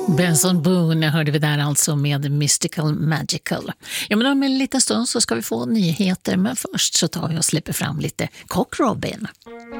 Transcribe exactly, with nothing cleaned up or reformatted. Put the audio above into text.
Benson Boone hörde vi där alltså med Mystical Magical. Ja, men om en liten stund så ska vi få nyheter, men först så tar vi och släpper fram lite Cock Robin.